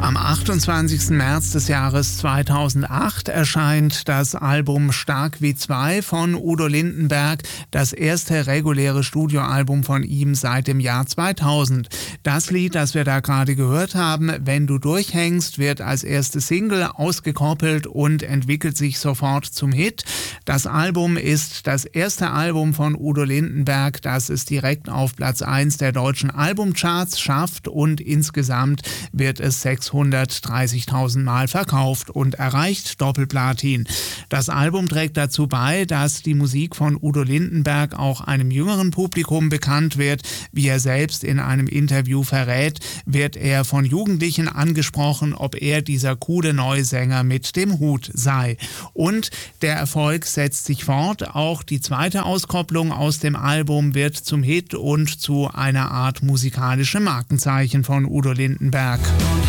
Am 28. März des Jahres 2008 erscheint das Album Stark wie zwei von Udo Lindenberg, das erste reguläre Studioalbum von ihm seit dem Jahr 2000. Das Lied, das wir da gerade gehört haben, Wenn du durchhängst, wird als erste Single ausgekoppelt und entwickelt sich sofort zum Hit. Das Album ist das erste Album von Udo Lindenberg, das es direkt auf Platz 1 der deutschen Albumcharts schafft, und insgesamt wird es 630.000 Mal verkauft und erreicht Doppelplatin. Das Album trägt dazu bei, dass die Musik von Udo Lindenberg auch einem jüngeren Publikum bekannt wird. Wie er selbst in einem Interview verrät, wird er von Jugendlichen angesprochen, ob er dieser coole neue Sänger mit dem Hut sei. Und der Erfolg setzt sich fort. Auch die zweite Auskopplung aus dem Album wird zum Hit und zu einer Art musikalischem Markenzeichen von Udo Lindenberg.